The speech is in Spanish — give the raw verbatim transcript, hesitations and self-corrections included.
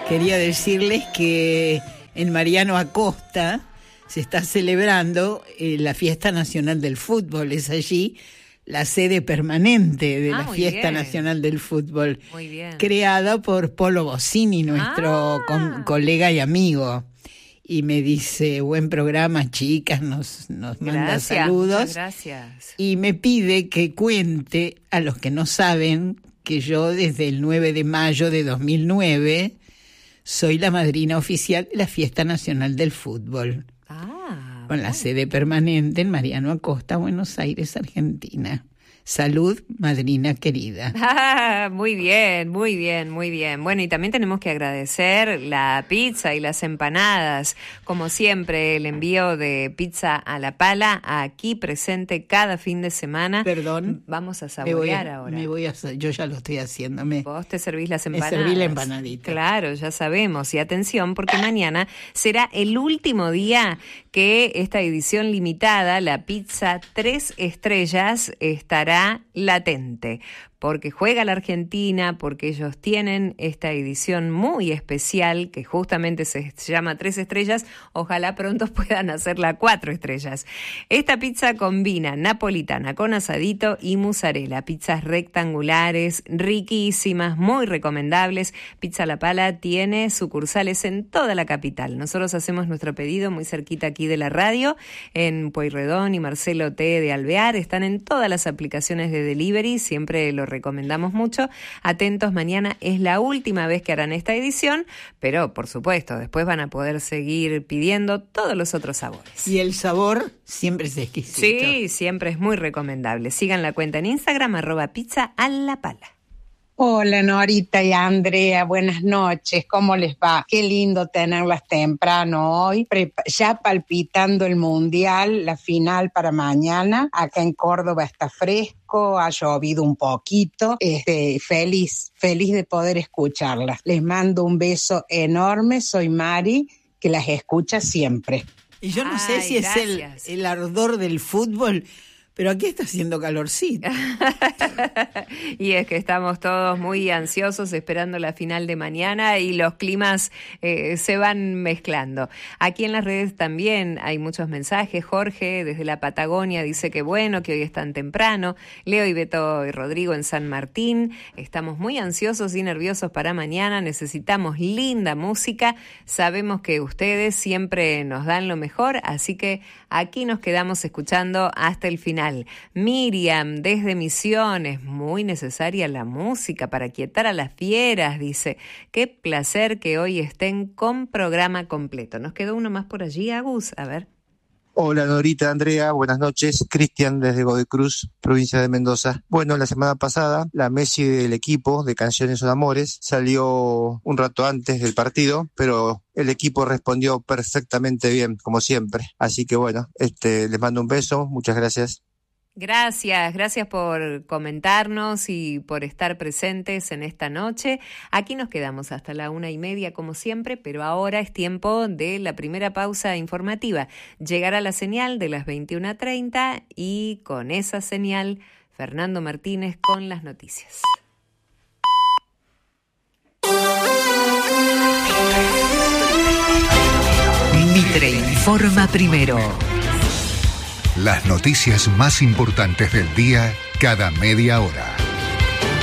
quería decirles que en Mariano Acosta se está celebrando eh, la Fiesta Nacional del Fútbol. Es allí la sede permanente de ah, la Fiesta bien. Nacional del Fútbol, muy bien. Creada por Polo Bossini, nuestro ah. con, colega y amigo. Y me dice, buen programa, chicas, nos, nos manda gracias, saludos. Muchas gracias. Y me pide que cuente a los que no saben que yo desde el nueve de mayo de dos mil nueve soy la madrina oficial de la Fiesta Nacional del Fútbol. Ah, con la bueno. sede permanente en Mariano Acosta, Buenos Aires, Argentina. Salud, madrina querida. Ah, muy bien, muy bien, muy bien. Bueno, y también tenemos que agradecer la pizza y las empanadas. Como siempre, el envío de Pizza a la Pala, aquí presente cada fin de semana. Perdón. Vamos a saborear me voy a, ahora. Me voy a, yo ya lo estoy haciendo. Me, Vos te servís las empanadas. Me serví la empanadita. Claro, ya sabemos. Y atención, porque mañana será el último día que esta edición limitada, la pizza tres estrellas, estará latente, porque juega la Argentina, porque ellos tienen esta edición muy especial que justamente se llama Tres Estrellas. Ojalá pronto puedan hacer la Cuatro Estrellas. Esta pizza combina napolitana con asadito y mozzarella, pizzas rectangulares, riquísimas, muy recomendables. Pizza La Pala tiene sucursales en toda la capital. Nosotros hacemos nuestro pedido muy cerquita aquí de la radio, en Pueyrredón y Marcelo T. de Alvear. Están en todas las aplicaciones de delivery, siempre lo recomendamos mucho. Atentos, mañana es la última vez que harán esta edición, pero por supuesto, después van a poder seguir pidiendo todos los otros sabores. Y el sabor siempre es exquisito. Sí, siempre es muy recomendable. Sigan la cuenta en Instagram, arroba pizza a la pala. Hola Norita y Andrea, buenas noches, ¿cómo les va? Qué lindo tenerlas temprano hoy, Prepa- ya palpitando el mundial, la final para mañana. Acá en Córdoba está fresco, ha llovido un poquito, este, feliz, feliz de poder escucharlas. Les mando un beso enorme, soy Mari, que las escucha siempre. Y yo no Ay, sé si gracias. es el, el ardor del fútbol, pero aquí está haciendo calorcito. Y es que estamos todos muy ansiosos esperando la final de mañana y los climas eh, se van mezclando. Aquí en las redes también hay muchos mensajes. Jorge desde la Patagonia dice que bueno, que hoy es tan temprano. Leo y Beto y Rodrigo en San Martín. Estamos muy ansiosos y nerviosos para mañana. Necesitamos linda música. Sabemos que ustedes siempre nos dan lo mejor, así que aquí nos quedamos escuchando hasta el final. Miriam, desde Misiones, muy necesaria la música para quietar a las fieras, dice. Qué placer que hoy estén con programa completo. Nos quedó uno más por allí, Agus, a ver. Hola Norita, Andrea, buenas noches. Cristian desde Godoy Cruz, provincia de Mendoza. Bueno, la semana pasada la Messi del equipo de Canciones son Amores salió un rato antes del partido, pero el equipo respondió perfectamente bien, como siempre. Así que bueno, este, les mando un beso, muchas gracias. Gracias, gracias por comentarnos y por estar presentes en esta noche. Aquí nos quedamos hasta la una y media como siempre, pero ahora es tiempo de la primera pausa informativa. Llegará la señal de las veintiuna treinta y con esa señal, Fernando Martínez con las noticias. Mitre informa primero. Las noticias más importantes del día cada media hora.